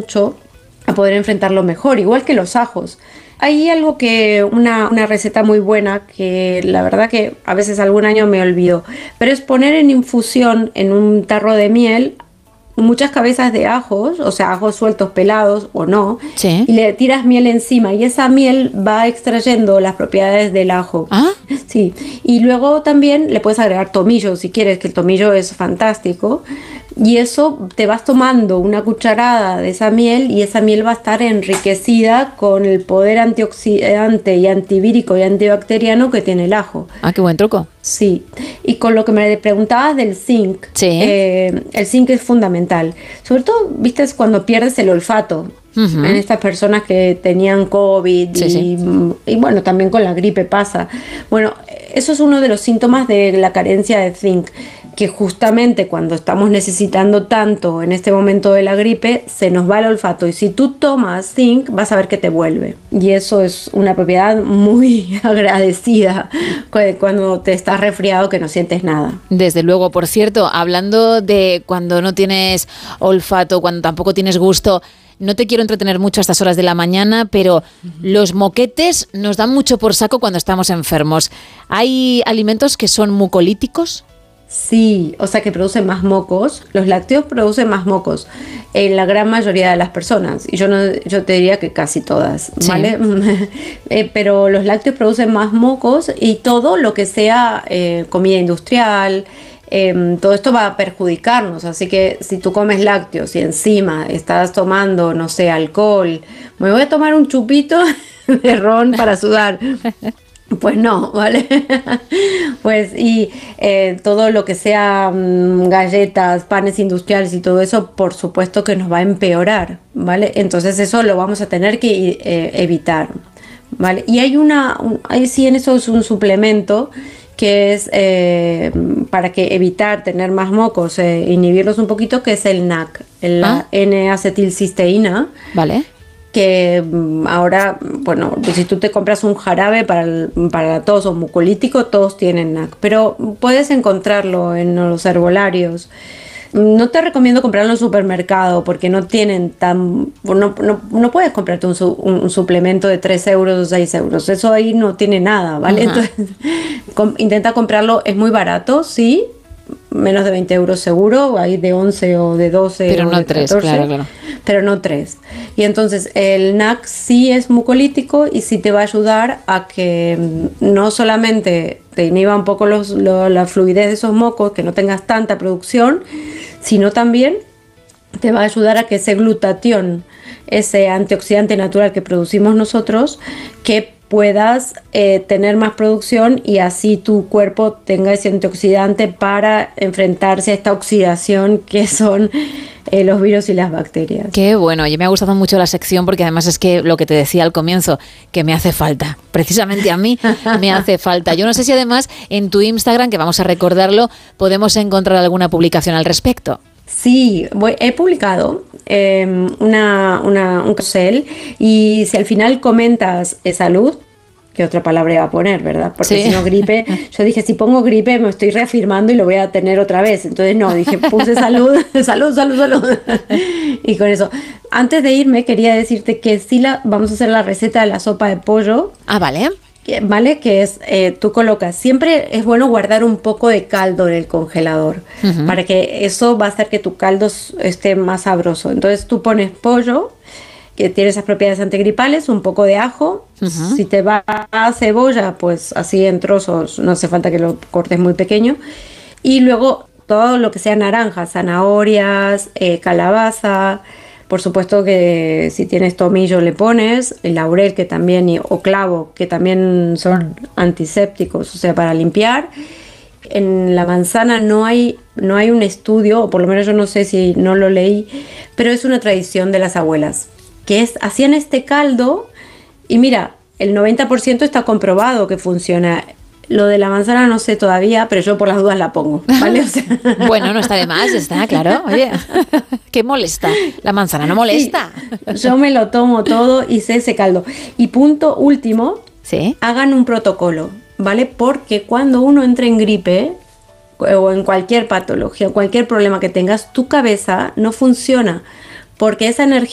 mucho a poder enfrentarlo mejor, igual que los ajos. Hay algo que, una receta muy buena, que la verdad que a veces algún año me olvido, pero es poner en infusión en un tarro de miel muchas cabezas de ajos, o sea, ajos sueltos pelados o no, Sí. y le tiras miel encima y esa miel va extrayendo las propiedades del ajo. ¿Ah? Sí, y luego también le puedes agregar tomillo si quieres, que el tomillo es fantástico. Y eso te vas tomando una cucharada de esa miel y esa miel va a estar enriquecida con el poder antioxidante y antivírico y antibacteriano que tiene el ajo. Ah, qué buen truco. Sí, y con lo que me preguntabas del zinc, Sí. el zinc es fundamental. Sobre todo, viste, es cuando pierdes el olfato. Ujú. En estas personas que tenían COVID Sí, y bueno, también con la gripe pasa. Bueno, eso es uno de los síntomas de la carencia de zinc, que justamente cuando estamos necesitando tanto en este momento de la gripe, se nos va el olfato. Y si tú tomas zinc, vas a ver que te vuelve. Y eso es una propiedad muy agradecida cuando te estás resfriado que no sientes nada. Desde luego, por cierto, hablando de cuando no tienes olfato, cuando tampoco tienes gusto, no te quiero entretener mucho a estas horas de la mañana, pero los moquetes nos dan mucho por saco cuando estamos enfermos. ¿Hay alimentos que son mucolíticos? Sí, o sea que producen más mocos. Los lácteos producen más mocos en la gran mayoría de las personas. Y yo te diría que casi todas, ¿vale? Sí. Pero los lácteos producen más mocos y todo lo que sea comida industrial, todo esto va a perjudicarnos. Así que si tú comes lácteos y encima estás tomando, no sé, alcohol, me voy a tomar un chupito de ron para sudar. Pues no, ¿vale? Pues y todo lo que sea galletas, panes industriales y todo eso, por supuesto que nos va a empeorar, ¿vale? Entonces eso lo vamos a tener que evitar, ¿vale? Y hay sí en eso es un suplemento que es para que evitar tener más mocos, inhibirlos un poquito, que es el NAC, la N-acetilcisteína. Vale. Que ahora, bueno, si tú te compras un jarabe para tos o mucolítico, todos tienen NAC, pero puedes encontrarlo en los herbolarios. No te recomiendo comprarlo en el supermercado porque no tienen no puedes comprarte un suplemento de 3 euros o 6 euros, eso ahí no tiene nada, ¿vale? Entonces, intenta comprarlo, es muy barato, sí, menos de 20 euros seguro, hay de 11 o de 12 pero o no de 3, 14, claro. pero no 3. Y entonces el NAC sí es mucolítico y sí te va a ayudar a que no solamente te inhiba un poco la fluidez de esos mocos, que no tengas tanta producción, sino también te va a ayudar a que ese glutatión, ese antioxidante natural que producimos nosotros, que puedas tener más producción y así tu cuerpo tenga ese antioxidante para enfrentarse a esta oxidación que son los virus y las bacterias. Qué bueno, oye, me ha gustado mucho la sección porque además es que lo que te decía al comienzo, que me hace falta, precisamente a mí me hace falta. Yo no sé si además en tu Instagram, que vamos a recordarlo, podemos encontrar alguna publicación al respecto. Sí, he publicado un carrusel y si al final comentas salud, ¿qué otra palabra iba a poner, verdad? Porque si no gripe, yo dije, si pongo gripe me estoy reafirmando y lo voy a tener otra vez. Entonces no, dije, puse salud, salud. Y con eso, antes de irme quería decirte que sí vamos a hacer la receta de la sopa de pollo. Ah, vale. ¿Vale? Que es, tú colocas, siempre es bueno guardar un poco de caldo en el congelador, para que eso va a hacer que tu caldo esté más sabroso. Entonces tú pones pollo, que tiene esas propiedades antigripales, un poco de ajo, si te va a cebolla, pues así en trozos, no hace falta que lo cortes muy pequeño, y luego todo lo que sea naranja, zanahorias, calabaza. Por supuesto que si tienes tomillo le pones, el laurel que también, o clavo, que también son antisépticos, o sea, para limpiar. En la manzana no hay un estudio, o por lo menos yo no sé si no lo leí, pero es una tradición de las abuelas, que hacían este caldo y mira, el 90% está comprobado que funciona. Lo de la manzana no sé todavía, pero yo por las dudas la pongo, ¿vale? O sea, bueno, no está de más, está claro. Oye, ¿qué molesta? La manzana no molesta. Sí, yo me lo tomo todo y sé ese caldo. Y punto último, ¿sí? Hagan un protocolo, ¿vale? Porque cuando uno entra en gripe o en cualquier patología, cualquier problema que tengas, tu cabeza no funciona porque esa energía